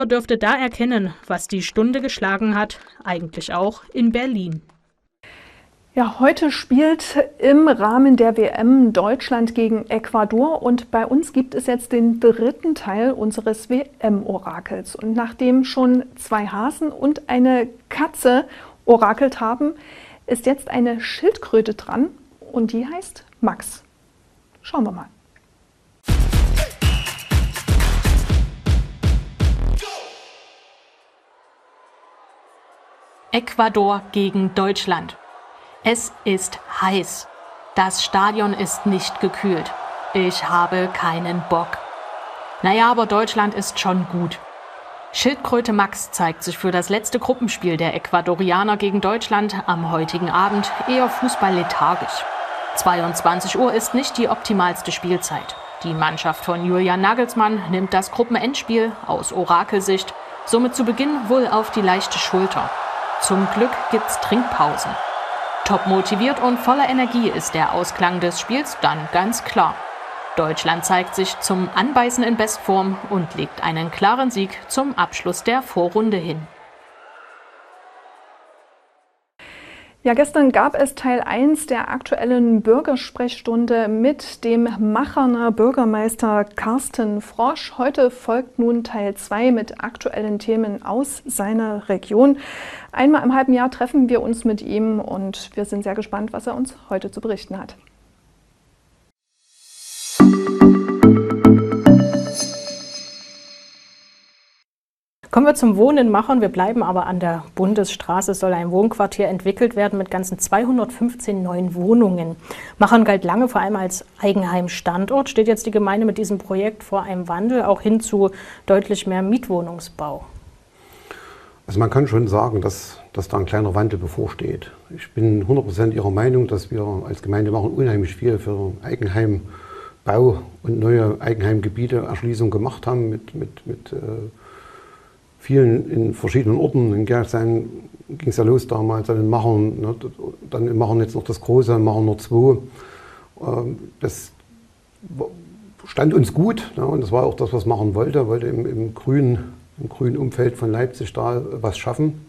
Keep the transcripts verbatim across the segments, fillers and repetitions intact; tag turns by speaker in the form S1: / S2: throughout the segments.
S1: Dürfte da erkennen, was die Stunde geschlagen hat, eigentlich auch in Berlin.
S2: Ja, heute spielt im Rahmen der W M Deutschland gegen Ecuador und bei uns gibt es jetzt den dritten Teil unseres W M-Orakels. Und nachdem schon zwei Hasen und eine Katze orakelt haben, ist jetzt eine Schildkröte dran und die heißt Max. Schauen wir mal.
S3: Ecuador gegen Deutschland. Es ist heiß. Das Stadion ist nicht gekühlt. Ich habe keinen Bock. Naja, aber Deutschland ist schon gut. Schildkröte Max zeigt sich für das letzte Gruppenspiel der Ecuadorianer gegen Deutschland am heutigen Abend eher fußballlethargisch. zweiundzwanzig Uhr ist nicht die optimalste Spielzeit. Die Mannschaft von Julian Nagelsmann nimmt das Gruppenendspiel aus Orakelsicht somit zu Beginn wohl auf die leichte Schulter. Zum Glück gibt's Trinkpausen. Top motiviert und voller Energie ist der Ausklang des Spiels dann ganz klar. Deutschland zeigt sich zum Anbeißen in Bestform und legt einen klaren Sieg zum Abschluss der Vorrunde hin.
S2: Ja, gestern gab es Teil eins der aktuellen Bürgersprechstunde mit dem Macherner Bürgermeister Carsten Frosch. Heute folgt nun Teil zwei mit aktuellen Themen aus seiner Region. Einmal im halben Jahr treffen wir uns mit ihm und wir sind sehr gespannt, was er uns heute zu berichten hat.
S1: Kommen wir zum Wohnen in Machern. Wir bleiben aber an der Bundesstraße. Es soll ein Wohnquartier entwickelt werden mit ganzen zweihundertfünfzehn neuen Wohnungen. Machern galt lange vor allem als Eigenheimstandort. Steht jetzt die Gemeinde mit diesem Projekt vor einem Wandel, auch hin zu deutlich mehr Mietwohnungsbau?
S4: Also man kann schon sagen, dass, dass da ein kleiner Wandel bevorsteht. Ich bin hundert Prozent Ihrer Meinung, dass wir als Gemeinde Machern unheimlich viel für Eigenheimbau und neue Eigenheimgebiete, Erschließung gemacht haben mit, mit, mit äh, vielen in verschiedenen Orten. In Gerstein ging es ja los damals, dann in Machern, ne, dann in Machern jetzt noch das Große, in Machern noch zwei. Das stand uns gut, ne, und das war auch das, was Machern wollte, wollte im, im, grünen, im grünen Umfeld von Leipzig da was schaffen.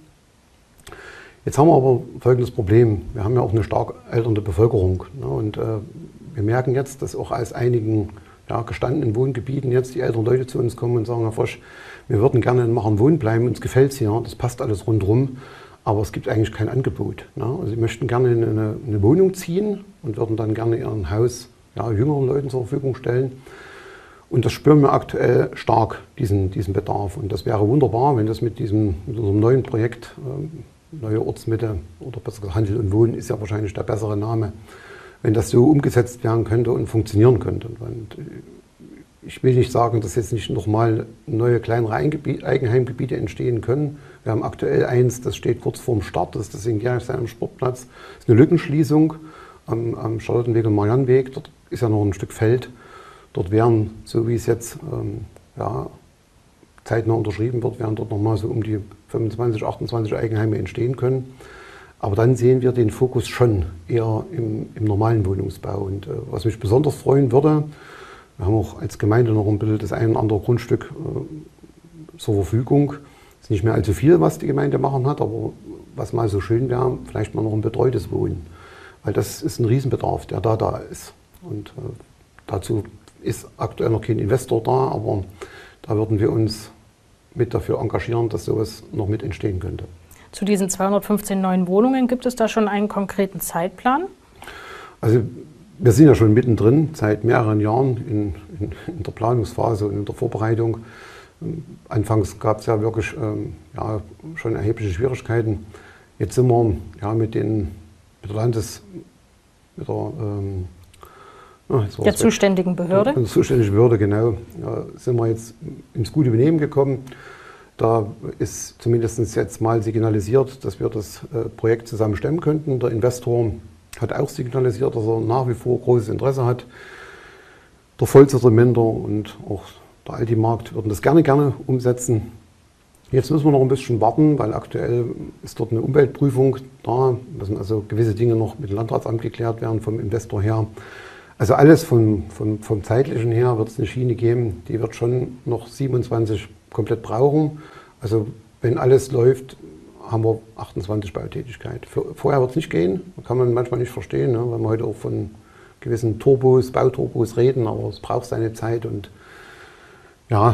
S4: Jetzt haben wir aber folgendes Problem. Wir haben ja auch eine stark alternde Bevölkerung. Ne, und äh, wir merken jetzt, dass auch aus einigen ja, gestandenen Wohngebieten jetzt die älteren Leute zu uns kommen und sagen, Herr Frosch, wir würden gerne in Machern wohnen bleiben, uns gefällt es hier, das passt alles rundherum, aber es gibt eigentlich kein Angebot. Ne? Also sie möchten gerne eine, eine Wohnung ziehen und würden dann gerne ihr Haus ja, jüngeren Leuten zur Verfügung stellen. Und das spüren wir aktuell stark, diesen, diesen Bedarf. Und das wäre wunderbar, wenn das mit diesem mit unserem neuen Projekt, äh, Neue Ortsmitte oder besser gesagt Handel und Wohnen ist ja wahrscheinlich der bessere Name, wenn das so umgesetzt werden könnte und funktionieren könnte. Und ich will nicht sagen, dass jetzt nicht nochmal neue kleinere Eigenheimgebiete entstehen können. Wir haben aktuell eins, das steht kurz vorm Start, das ist das in Gerstein am Sportplatz. Das ist eine Lückenschließung am, am Charlottenweg und Mariannweg. Dort ist ja noch ein Stück Feld. Dort werden, so wie es jetzt ähm, ja, zeitnah unterschrieben wird, werden dort nochmal so um die fünfundzwanzig, achtundzwanzig Eigenheime entstehen können. Aber dann sehen wir den Fokus schon eher im, im normalen Wohnungsbau. Und äh, was mich besonders freuen würde, wir haben auch als Gemeinde noch ein bisschen das ein oder andere Grundstück äh, zur Verfügung. Es ist nicht mehr allzu viel, was die Gemeinde machen hat, aber was mal so schön wäre, vielleicht mal noch ein betreutes Wohnen. Weil das ist ein Riesenbedarf, der da da ist. Und äh, dazu ist aktuell noch kein Investor da, aber da würden wir uns mit dafür engagieren, dass sowas noch mit entstehen könnte.
S1: Zu diesen zweihundertfünfzehn neuen Wohnungen, gibt es da schon einen konkreten Zeitplan?
S4: Also wir sind ja schon mittendrin, seit mehreren Jahren in, in, in der Planungsphase und in der Vorbereitung. Anfangs gab es ja wirklich ähm, ja, schon erhebliche Schwierigkeiten. Jetzt sind wir ja, mit, den, mit der Landes... Mit der, ähm, ja,
S1: der zuständigen Behörde?
S4: Ja, der zuständigen Behörde, genau. Ja, sind wir jetzt ins gute Benehmen gekommen. Da ist zumindest jetzt mal signalisiert, dass wir das äh, Projekt zusammen stemmen könnten. Der Investor hat auch signalisiert, dass er nach wie vor großes Interesse hat. Der Vollsettlementer und auch der Aldi-Markt würden das gerne, gerne umsetzen. Jetzt müssen wir noch ein bisschen warten, weil aktuell ist dort eine Umweltprüfung da. Müssen also gewisse Dinge noch mit dem Landratsamt geklärt werden vom Investor her. Also alles vom, vom, vom Zeitlichen her wird es eine Schiene geben, die wird schon noch siebenundzwanzig komplett brauchen. Also wenn alles läuft, haben wir achtundzwanzig Bautätigkeit. Für, vorher wird es nicht gehen, kann man manchmal nicht verstehen, ne, weil wir heute auch von gewissen Turbos, Bauturbos reden, aber es braucht seine Zeit und ja,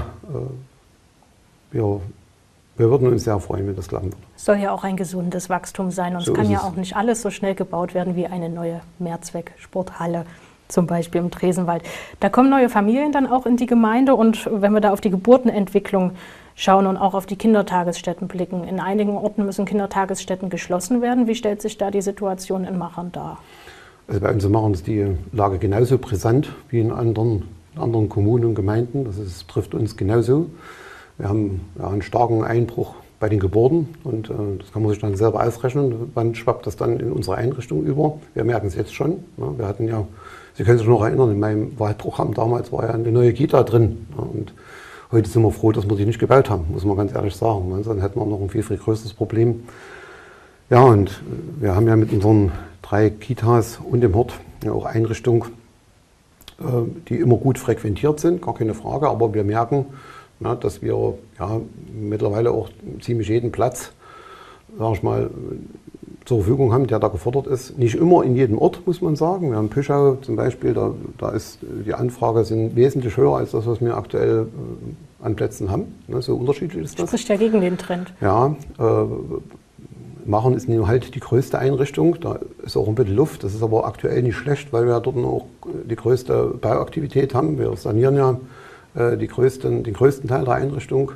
S4: äh, wir, wir würden uns sehr freuen, wenn das klappen würde.
S1: Es soll ja auch ein gesundes Wachstum sein und
S4: So
S1: es kann
S4: ist
S1: ja
S4: es.
S1: auch nicht alles so schnell gebaut werden wie eine neue Mehrzweck-Sporthalle, zum Beispiel im Tresenwald. Da kommen neue Familien dann auch in die Gemeinde und wenn wir da auf die Geburtenentwicklung schauen und auch auf die Kindertagesstätten blicken. In einigen Orten müssen Kindertagesstätten geschlossen werden. Wie stellt sich da die Situation in Machern dar?
S4: Also bei uns in Machern ist die Lage genauso brisant wie in anderen, anderen Kommunen und Gemeinden. Das ist, trifft uns genauso. Wir haben ja, einen starken Einbruch bei den Geburten und äh, das kann man sich dann selber ausrechnen. Wann schwappt das dann in unsere Einrichtung über? Wir merken es jetzt schon. Ne? Wir hatten ja, Sie können sich noch erinnern, in meinem Wahlprogramm damals war ja eine neue Kita drin. Ne? Und heute sind wir froh, dass wir die nicht gebaut haben, muss man ganz ehrlich sagen. Ansonsten hätten wir noch ein viel, viel größeres Problem. Ja, und wir haben ja mit unseren drei Kitas und dem Hort ja auch Einrichtungen, äh, die immer gut frequentiert sind, gar keine Frage. Aber wir merken, na, dass wir ja, mittlerweile auch ziemlich jeden Platz, sag ich mal, zur Verfügung haben, der da gefordert ist. Nicht immer in jedem Ort, muss man sagen. Wir haben Püschau zum Beispiel, da, da ist die Anfrage sind wesentlich höher als das, was wir aktuell äh, an Plätzen haben. Ne, so unterschiedlich ist das.
S1: Spricht ja gegen den Trend.
S4: Ja, äh, Machern ist nun halt die größte Einrichtung, da ist auch ein bisschen Luft. Das ist aber aktuell nicht schlecht, weil wir dort auch die größte Bauaktivität haben. Wir sanieren ja äh, die größten, den größten Teil der Einrichtung.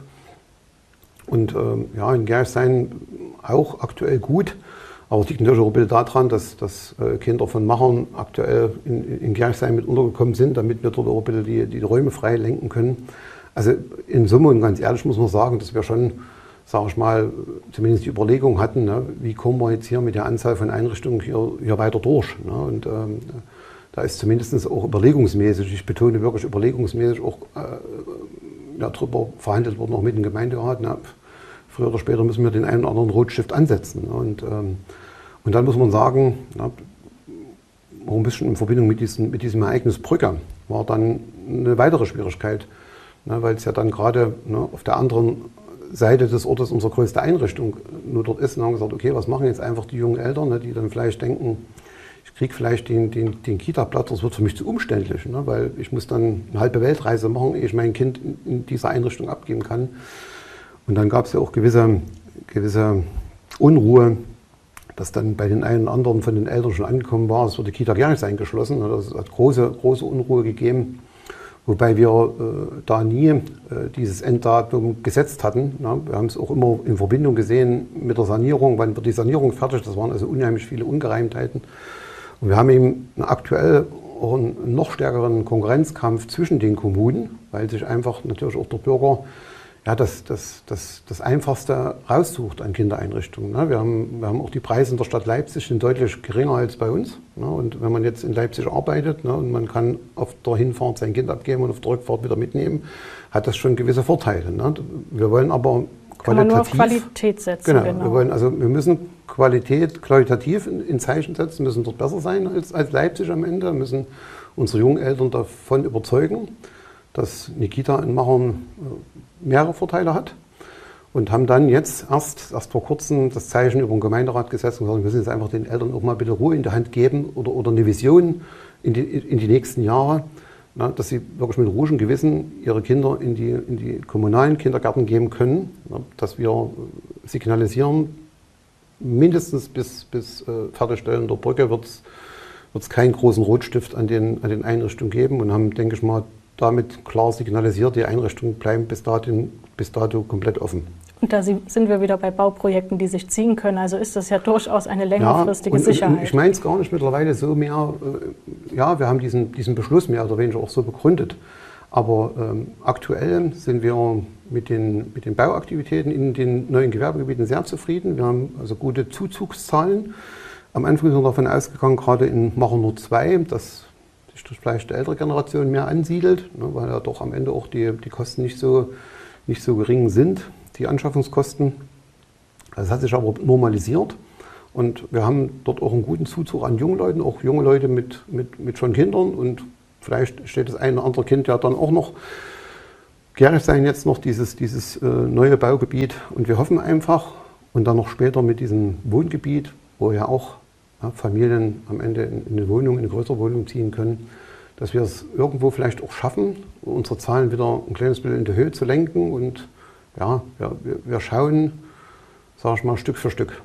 S4: Und ähm, ja, in Gerchshain auch aktuell gut. Aber es liegt natürlich auch ein bisschen daran, dass, dass äh, Kinder von Machern aktuell in, in Gerchshain mit untergekommen sind, damit wir dort auch ein bisschen die, die Räume frei lenken können. Also in Summe und ganz ehrlich muss man sagen, dass wir schon, sage ich mal, zumindest die Überlegung hatten, ne, wie kommen wir jetzt hier mit der Anzahl von Einrichtungen hier, hier weiter durch. Ne? Und ähm, da ist zumindest auch überlegungsmäßig, ich betone wirklich überlegungsmäßig, auch äh, ja, darüber verhandelt worden, auch mit dem Gemeinderat. Ne? Früher oder später müssen wir den einen oder anderen Rotstift ansetzen. Ne? Und, ähm, und dann muss man sagen, ja, auch ein bisschen in Verbindung mit diesem, mit diesem Ereignis Brügge war dann eine weitere Schwierigkeit, ne? Weil es ja dann gerade ne, auf der anderen Seite des Ortes unsere größte Einrichtung nur dort ist. Und haben gesagt, okay, was machen jetzt einfach die jungen Eltern, ne, die dann vielleicht denken, ich kriege vielleicht den, den, den Kita-Platz, das wird für mich zu umständlich, ne, weil ich muss dann eine halbe Weltreise machen, ehe ich mein Kind in, in dieser Einrichtung abgeben kann. Und dann gab es ja auch gewisse, gewisse Unruhe, dass dann bei den einen oder anderen von den Eltern schon angekommen war, es wird die Kita Gerchshain geschlossen. Das hat große, große Unruhe gegeben. Wobei wir äh, da nie äh, dieses Enddatum gesetzt hatten. Ja, wir haben es auch immer in Verbindung gesehen mit der Sanierung. Wann wird die Sanierung fertig? Das waren also unheimlich viele Ungereimtheiten. Und wir haben eben aktuell auch einen noch stärkeren Konkurrenzkampf zwischen den Kommunen, weil sich einfach natürlich auch der Bürger ja, das, das, das, das Einfachste raussucht an Kindereinrichtungen. Ne? Wir haben, wir haben auch die Preise in der Stadt Leipzig sind deutlich geringer als bei uns. Ne? Und wenn man jetzt in Leipzig arbeitet, ne, und man kann auf der Hinfahrt sein Kind abgeben und auf der Rückfahrt wieder mitnehmen, hat das schon gewisse Vorteile. Ne? Wir wollen aber qualitativ...
S1: Kann man nur auf Qualität setzen.
S4: Genau,
S1: genau.
S4: Wir, wollen, also wir müssen Qualität qualitativ in, in Zeichen setzen, müssen dort besser sein als, als Leipzig am Ende, müssen unsere jungen Eltern davon überzeugen, dass Nikita in Machern mehrere Vorteile hat und haben dann jetzt erst, erst vor kurzem das Zeichen über den Gemeinderat gesetzt und gesagt, wir müssen jetzt einfach den Eltern auch mal bitte Ruhe in der Hand geben oder, oder eine Vision in die, in die nächsten Jahre, na, dass sie wirklich mit ruhigem Gewissen ihre Kinder in die, in die kommunalen Kindergärten geben können, na, dass wir signalisieren, mindestens bis, bis äh, Fertigstellen der Brücke wird es keinen großen Rotstift an den, an den Einrichtungen geben und haben, denke ich mal, damit klar signalisiert, die Einrichtungen bleiben bis dato, bis dato komplett offen.
S1: Und da sind wir wieder bei Bauprojekten, die sich ziehen können. Also ist das ja durchaus eine längerfristige
S4: ja, und,
S1: Sicherheit.
S4: Und ich meine es gar nicht mittlerweile so mehr, äh, ja, wir haben diesen, diesen Beschluss mehr oder weniger auch so begründet. Aber ähm, aktuell sind wir mit den, mit den Bauaktivitäten in den neuen Gewerbegebieten sehr zufrieden. Wir haben also gute Zuzugszahlen. Am Anfang sind wir davon ausgegangen, gerade in Machern Nord zwei, dass sich durch vielleicht die ältere Generation mehr ansiedelt, ne, weil ja doch am Ende auch die, die Kosten nicht so, nicht so gering sind, die Anschaffungskosten. Das hat sich aber normalisiert und wir haben dort auch einen guten Zuzug an jungen Leuten, auch junge Leute mit, mit, mit schon Kindern und vielleicht steht das eine oder andere Kind ja dann auch noch Gerresheim jetzt noch dieses, dieses äh, neue Baugebiet und wir hoffen einfach und dann noch später mit diesem Wohngebiet, wo ja auch ja, Familien am Ende in, in eine Wohnung, in eine größere Wohnung ziehen können, dass wir es irgendwo vielleicht auch schaffen, unsere Zahlen wieder ein kleines bisschen in die Höhe zu lenken und ja, wir, wir schauen, sage ich mal, Stück für Stück.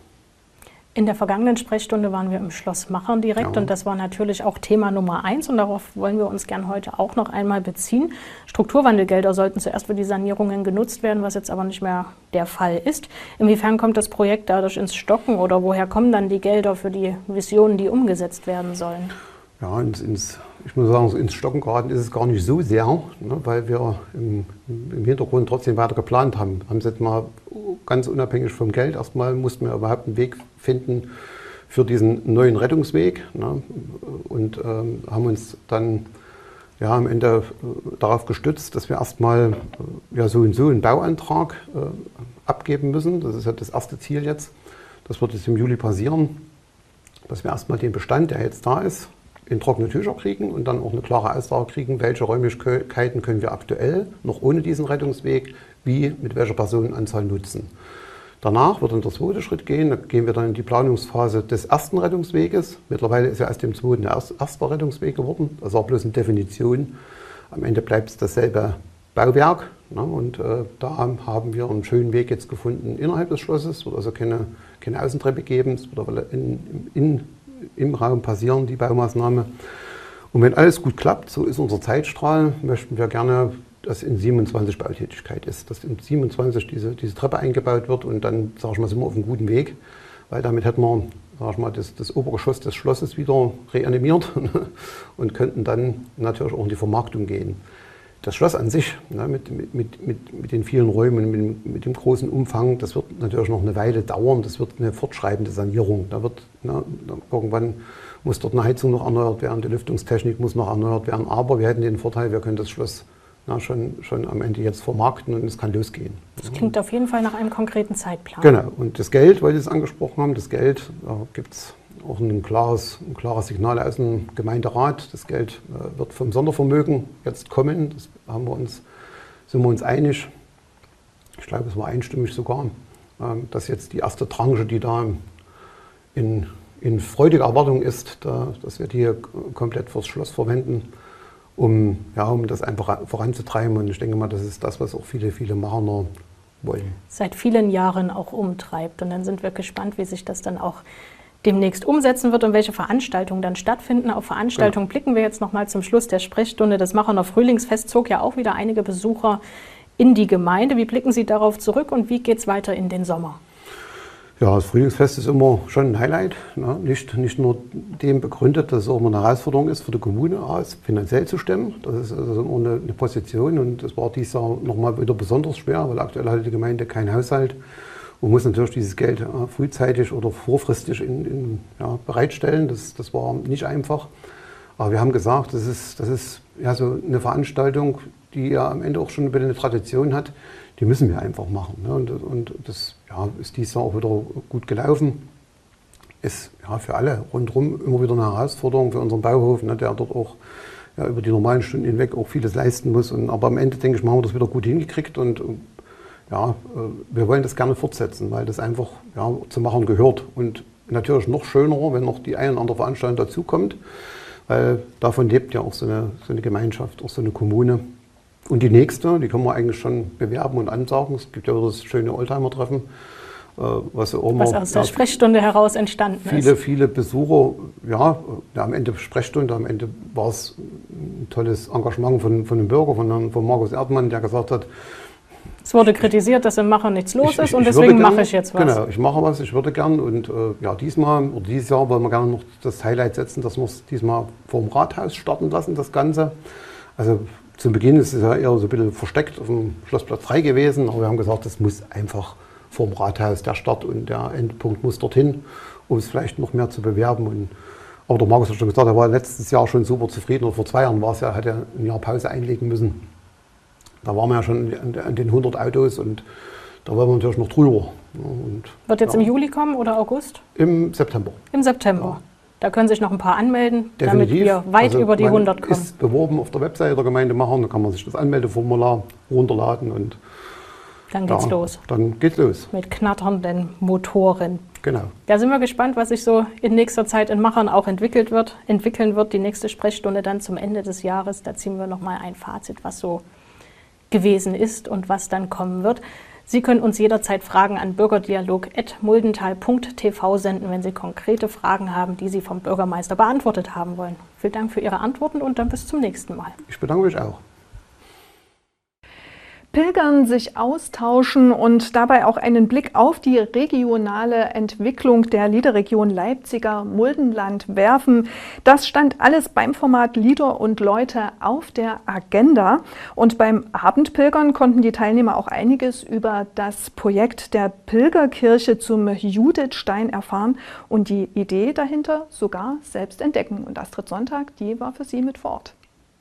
S1: In der vergangenen Sprechstunde waren wir im Schloss Machern direkt ja. und das war natürlich auch Thema Nummer eins und darauf wollen wir uns gern heute auch noch einmal beziehen. Strukturwandelgelder sollten zuerst für die Sanierungen genutzt werden, was jetzt aber nicht mehr der Fall ist. Inwiefern kommt das Projekt dadurch ins Stocken oder woher kommen dann die Gelder für die Visionen, die umgesetzt werden sollen?
S4: Ja, ins, ins, ich muss sagen, ins Stocken geraten ist es gar nicht so sehr, ne, weil wir im, im Hintergrund trotzdem weiter geplant haben. Haben sie jetzt mal ganz unabhängig vom Geld, erstmal mussten wir überhaupt einen Weg finden für diesen neuen Rettungsweg, ne, und ähm, haben uns dann ja, am Ende äh, darauf gestützt, dass wir erstmal äh, ja, so und so einen Bauantrag äh, abgeben müssen. Das ist ja das erste Ziel jetzt. Das wird jetzt im Juli passieren, dass wir erstmal den Bestand, der jetzt da ist, in trockene Tücher kriegen und dann auch eine klare Aussage kriegen, welche Räumlichkeiten können wir aktuell noch ohne diesen Rettungsweg, wie mit welcher Personenanzahl nutzen. Danach wird dann der zweite Schritt gehen, da gehen wir dann in die Planungsphase des ersten Rettungsweges. Mittlerweile ist ja erst dem zweiten der erste Rettungsweg geworden, das ist auch bloß eine Definition. Am Ende bleibt es dasselbe Bauwerk, ne? Und äh, da haben wir einen schönen Weg jetzt gefunden innerhalb des Schlosses. Es wird also keine, keine Außentreppe geben, es wird aber in, in im Raum passieren, die Baumaßnahme. Und wenn alles gut klappt, so ist unser Zeitstrahl, möchten wir gerne, dass in siebenundzwanzig Bautätigkeit ist, dass in siebenundzwanzig diese, diese Treppe eingebaut wird und dann, sage ich mal, sind wir auf einem guten Weg, weil damit hätten wir, sage ich mal, das, das Obergeschoss des Schlosses wieder reanimiert und könnten dann natürlich auch in die Vermarktung gehen. Das Schloss an sich, ne, mit, mit, mit, mit den vielen Räumen, mit, mit dem großen Umfang, das wird natürlich noch eine Weile dauern. Das wird eine fortschreibende Sanierung. Da wird, ne, irgendwann muss dort eine Heizung noch erneuert werden, die Lüftungstechnik muss noch erneuert werden. Aber wir hätten den Vorteil, wir können das Schloss na, schon, schon am Ende jetzt vermarkten und es kann losgehen.
S1: Das klingt auf jeden Fall nach einem konkreten Zeitplan.
S4: Genau. Und das Geld, weil Sie es angesprochen haben, das Geld, da gibt es auch ein klares, ein klares Signal aus dem Gemeinderat. Das Geld äh, wird vom Sondervermögen jetzt kommen. Das haben wir uns, sind wir uns einig. Ich glaube, es war einstimmig sogar, äh, dass jetzt die erste Tranche, die da in, in freudiger Erwartung ist, da, dass wir die komplett fürs Schloss verwenden, um, ja, um das einfach voranzutreiben. Und ich denke mal, das ist das, was auch viele, viele Macherner wollen.
S1: Seit vielen Jahren auch umtreibt. Und dann sind wir gespannt, wie sich das dann auch demnächst umsetzen wird und welche Veranstaltungen dann stattfinden. Auf Veranstaltungen ja. blicken wir jetzt noch mal zum Schluss der Sprechstunde. Das Macherner Frühlingsfest zog ja auch wieder einige Besucher in die Gemeinde. Wie blicken Sie darauf zurück und wie geht es weiter in den Sommer?
S4: Ja, das Frühlingsfest ist immer schon ein Highlight. Ne? Nicht, nicht nur dem begründet, dass es auch immer eine Herausforderung ist für die Kommune, es finanziell zu stemmen. Das ist also immer eine, eine Position und das war dieses Jahr noch mal wieder besonders schwer, weil aktuell hat die Gemeinde keinen Haushalt. Man muss natürlich dieses Geld äh, frühzeitig oder vorfristig in, in, ja, bereitstellen. Das, das war nicht einfach. Aber wir haben gesagt, das ist, das ist ja so eine Veranstaltung, die ja am Ende auch schon eine Tradition hat. Die müssen wir einfach machen. Ne? Und, und das ja, ist dieses Jahr auch wieder gut gelaufen. Ist ja, für alle rundherum immer wieder eine Herausforderung für unseren Bauhof, ne, der dort auch ja, über die normalen Stunden hinweg auch vieles leisten muss. Und, aber am Ende, denke ich, haben wir das wieder gut hingekriegt. Und ja, wir wollen das gerne fortsetzen, weil das einfach ja, zu machen gehört. Und natürlich noch schöner, wenn noch die eine oder andere Veranstaltung dazukommt, weil davon lebt ja auch so eine, so eine Gemeinschaft, auch so eine Kommune. Und die nächste, die können wir eigentlich schon bewerben und ansagen. Es gibt ja wieder das schöne Oldtimer-Treffen, was, ja auch
S1: was
S4: mal,
S1: aus der
S4: ja,
S1: Sprechstunde heraus entstanden
S4: viele,
S1: ist.
S4: Viele, viele Besucher, ja, ja, am Ende Sprechstunde, am Ende war es ein tolles Engagement von, von dem Bürger, von, von Markus Erdmann, der gesagt hat,
S1: es wurde kritisiert, dass im Machen nichts los
S4: ich,
S1: ist
S4: ich,
S1: und
S4: ich
S1: deswegen
S4: gern,
S1: mache ich jetzt was.
S4: Genau, ich mache was, ich würde gern und äh, ja, diesmal oder dieses Jahr wollen wir gerne noch das Highlight setzen, dass wir es diesmal vor dem Rathaus starten lassen, das Ganze. Also zum Beginn ist es ja eher so ein bisschen versteckt auf dem Schlossplatz drei gewesen, aber wir haben gesagt, das muss einfach vor dem Rathaus, der Start und der Endpunkt muss dorthin, um es vielleicht noch mehr zu bewerben. Und, aber der Markus hat schon gesagt, er war letztes Jahr schon super zufrieden, oder vor zwei Jahren war es ja, hat er ein Jahr Pause einlegen müssen. Da waren wir ja schon an den hundert Autos und da wollen wir natürlich noch drüber. Und,
S1: Wird jetzt
S4: ja,
S1: im Juli kommen oder August?
S4: im September.
S1: Im September. Da können sich noch ein paar anmelden,
S4: Definitiv.
S1: damit wir weit
S4: also
S1: über die
S4: man
S1: hundert kommen.
S4: ist beworben auf der Webseite der Gemeinde Machern, da kann man sich das Anmeldeformular runterladen und
S1: dann geht's
S4: ja,
S1: los.
S4: Dann geht's los.
S1: Mit knatternden Motoren.
S4: Genau.
S1: Da sind wir gespannt, was sich so in nächster Zeit in Machern auch entwickelt wird, entwickeln wird. Die nächste Sprechstunde dann zum Ende des Jahres. Da ziehen wir nochmal ein Fazit, was so gewesen ist und was dann kommen wird. Sie können uns jederzeit Fragen an bürgerdialog at muldental punkt t v senden, wenn Sie konkrete Fragen haben, die Sie vom Bürgermeister beantwortet haben wollen. Vielen Dank für Ihre Antworten und dann bis zum nächsten Mal.
S4: Ich bedanke mich auch.
S2: Pilgern, sich austauschen und dabei auch einen Blick auf die regionale Entwicklung der Liederregion Leipziger Muldenland werfen. Das stand alles beim Format Lieder und Leute auf der Agenda. Und beim Abendpilgern konnten die Teilnehmer auch einiges über das Projekt der Pilgerkirche zum Judithstein erfahren und die Idee dahinter sogar selbst entdecken. Und Astrid Sonntag, die war für sie mit vor Ort.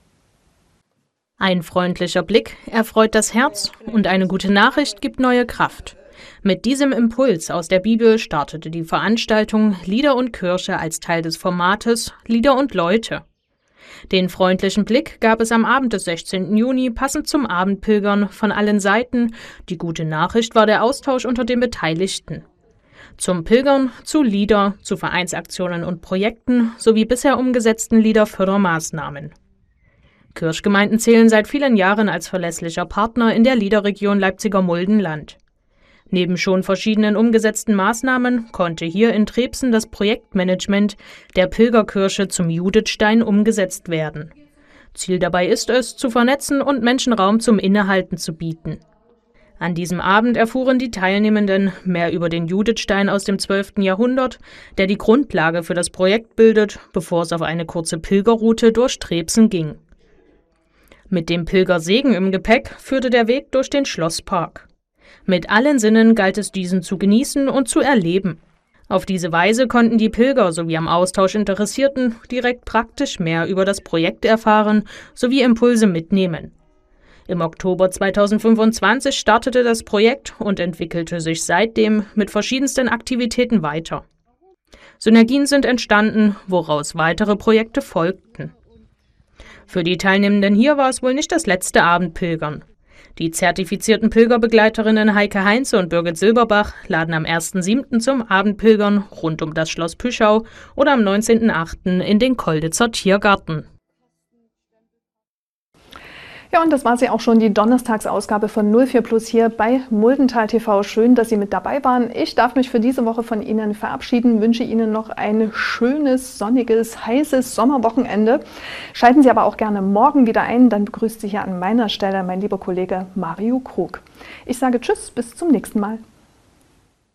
S3: Ein freundlicher Blick erfreut das Herz und eine gute Nachricht gibt neue Kraft. Mit diesem Impuls aus der Bibel startete die Veranstaltung Lieder und Kirche als Teil des Formates Lieder und Leute. Den freundlichen Blick gab es am Abend des sechzehnten Juni passend zum Abendpilgern von allen Seiten. Die gute Nachricht war der Austausch unter den Beteiligten. Zum Pilgern, zu Lieder, zu Vereinsaktionen und Projekten sowie bisher umgesetzten Liederfördermaßnahmen. Kirchgemeinden zählen seit vielen Jahren als verlässlicher Partner in der Liederregion Leipziger Muldenland. Neben schon verschiedenen umgesetzten Maßnahmen konnte hier in Trebsen das Projektmanagement der Pilgerkirche zum Judithstein umgesetzt werden. Ziel dabei ist es, zu vernetzen und Menschen Raum zum Innehalten zu bieten. An diesem Abend erfuhren die Teilnehmenden mehr über den Judithstein aus dem zwölften Jahrhundert, der die Grundlage für das Projekt bildet, bevor es auf eine kurze Pilgerroute durch Trebsen ging. Mit dem Pilgersegen im Gepäck führte der Weg durch den Schlosspark. Mit allen Sinnen galt es, diesen zu genießen und zu erleben. Auf diese Weise konnten die Pilger sowie am Austausch Interessierten direkt praktisch mehr über das Projekt erfahren sowie Impulse mitnehmen. Im Oktober zweitausendfünfundzwanzig startete das Projekt und entwickelte sich seitdem mit verschiedensten Aktivitäten weiter. Synergien sind entstanden, woraus weitere Projekte folgten. Für die Teilnehmenden hier war es wohl nicht das letzte Abendpilgern. Die zertifizierten Pilgerbegleiterinnen Heike Heinze und Birgit Silberbach laden am ersten siebten zum Abendpilgern rund um das Schloss Püschau oder am neunzehnten achten in den Kolditzer Tiergarten.
S2: Ja, und das war sie auch schon, die Donnerstagsausgabe von null vier Plus hier bei Muldental T V. Schön, dass Sie mit dabei waren. Ich darf mich für diese Woche von Ihnen verabschieden, wünsche Ihnen noch ein schönes, sonniges, heißes Sommerwochenende. Schalten Sie aber auch gerne morgen wieder ein, dann begrüßt Sie hier an meiner Stelle mein lieber Kollege Mario Krug. Ich sage Tschüss, bis zum nächsten Mal.